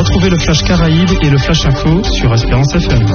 Retrouvez le Flash Caraïbes et le Flash Info sur Espérance FM.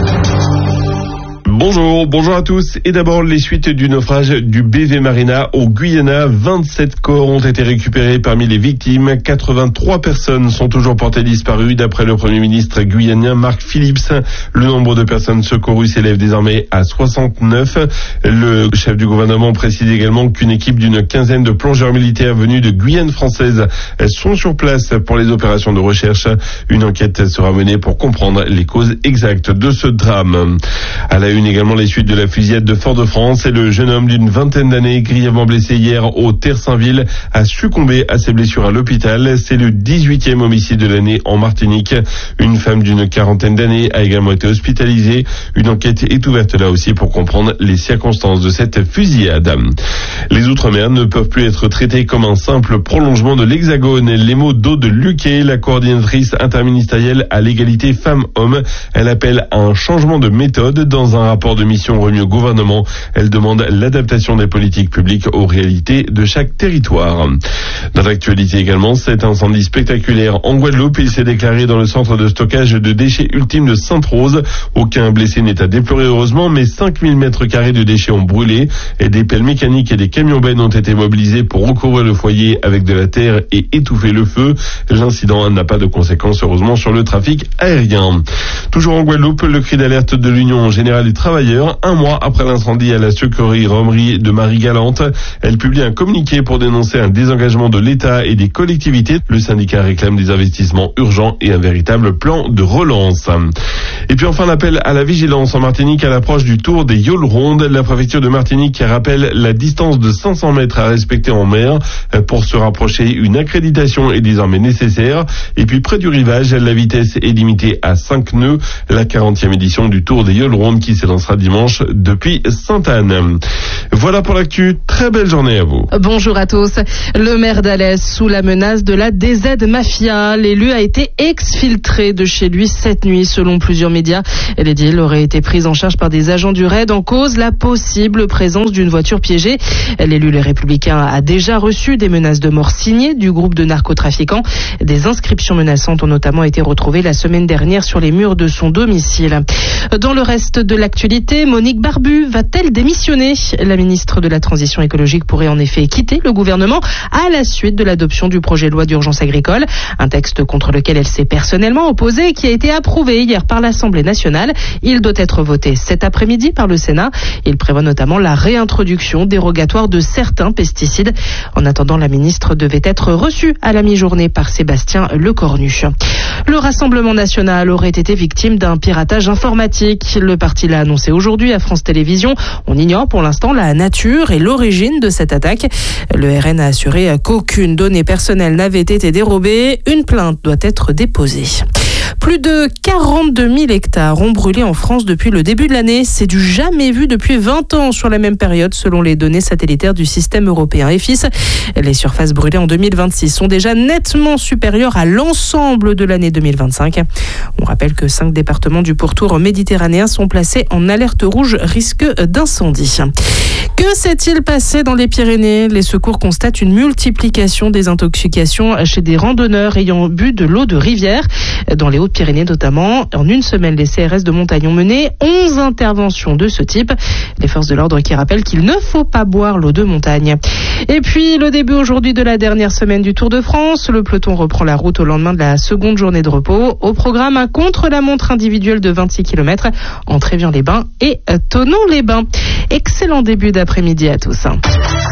Bonjour à tous. Et d'abord, les suites du naufrage du BV Marina au Guyana. 27 corps ont été récupérés parmi les victimes. 83 personnes sont toujours portées disparues d'après le Premier ministre guyanien Mark Phillips. Le nombre de personnes secourues s'élève désormais à 69. Le chef du gouvernement précise également qu'une équipe d'une quinzaine de plongeurs militaires venus de Guyane française sont sur place pour les opérations de recherche. Une enquête sera menée pour comprendre les causes exactes de ce drame. À la une également les suites de la fusillade de Fort-de-France et le jeune homme d'une vingtaine d'années grièvement blessé hier au Terre-Saint-Ville a succombé à ses blessures à l'hôpital. C'est le 18e homicide de l'année en Martinique. Une femme d'une quarantaine d'années a également été hospitalisée. Une enquête est ouverte là aussi pour comprendre les circonstances de cette fusillade. Les Outre-mer ne peuvent plus être traités comme un simple prolongement de l'Hexagone. Les mots d'Aude Luquet, la coordinatrice interministérielle à l'égalité femmes-hommes. Elle appelle à un changement de méthode dans un rapport de mission remis au gouvernement. Elle demande l'adaptation des politiques publiques aux réalités de chaque territoire. Dans l'actualité également, cet incendie spectaculaire en Guadeloupe. Il s'est déclaré dans le centre de stockage de déchets ultime de Sainte-Rose. Aucun blessé n'est à déplorer heureusement, mais 5000 mètres carrés de déchets ont brûlé et des pelles mécaniques et des camions bennes ont été mobilisés pour recouvrir le foyer avec de la terre et étouffer le feu. L'incident n'a pas de conséquences heureusement sur le trafic aérien. Toujours en Guadeloupe, le cri d'alerte de l'Union générale des travailleurs, un mois après l'incendie à la sucrerie-romerie de Marie-Galante. Elle publie un communiqué pour dénoncer un désengagement de l'État et des collectivités. Le syndicat réclame des investissements urgents et un véritable plan de relance. Et puis enfin, l'appel à la vigilance en Martinique à l'approche du tour des Yoles Rondes. La préfecture de Martinique rappelle la distance de 500 mètres à respecter en mer. Pour se rapprocher, une accréditation est désormais nécessaire. Et puis près du rivage, la vitesse est limitée à 5 nœuds. La 40e édition du tour des Yoles Rondes qui s'élancera dimanche depuis Sainte-Anne. Voilà pour l'actu. Très belle journée à vous. Bonjour à tous. Le maire d'Alès sous la menace de la DZ Mafia. L'élu a été exfiltré de chez lui cette nuit selon plusieurs médias. L'édile aurait été prise en charge par des agents du RAID en cause la possible présence d'une voiture piégée. L'élu Les Républicains a déjà reçu des menaces de mort signées du groupe de narcotrafiquants. Des inscriptions menaçantes ont notamment été retrouvées la semaine dernière sur les murs de son domicile. Dans le reste de l'actualité, Monique Barbu va-t-elle démissionner ? La ministre de la Transition écologique pourrait en effet quitter le gouvernement à la suite de l'adoption du projet de loi d'urgence agricole, un texte contre lequel elle s'est personnellement opposée et qui a été approuvé hier par l'Assemblée nationale. Il doit être voté cet après-midi par le Sénat. Il prévoit notamment la réintroduction dérogatoire de certains pesticides. En attendant, la ministre devait être reçue à la mi-journée par Sébastien Lecornu. Le Rassemblement national aurait été victime d'un piratage informatique. Le parti l'a annoncé aujourd'hui à France Télévisions. On ignore pour l'instant la nature et l'origine de cette attaque. Le RN a assuré qu'aucune donnée personnelle n'avait été dérobée. Une plainte doit être déposée. Plus de 42 000 hectares ont brûlé en France depuis le début de l'année. C'est du jamais vu depuis 20 ans sur la même période, selon les données satellitaires du système européen EFIS. Les surfaces brûlées en 2026 sont déjà nettement supérieures à l'ensemble de l'année 2025. On rappelle que 5 départements du pourtour méditerranéen sont placés en alerte rouge risque d'incendie. Que s'est-il passé dans les Pyrénées ? Les secours constatent une multiplication des intoxications chez des randonneurs ayant bu de l'eau de rivière. Dans les Hautes-Pyrénées notamment, en une semaine, les CRS de montagne ont mené 11 interventions de ce type. Les forces de l'ordre qui rappellent qu'il ne faut pas boire l'eau de montagne. Et puis, le début aujourd'hui de la dernière semaine du Tour de France. Le peloton reprend la route au lendemain de la seconde journée de repos. Au programme, un contre-la-montre individuel de 26 km entre Évian-les-Bains et Thonon-les-Bains. Excellent début d'après-midi à tous.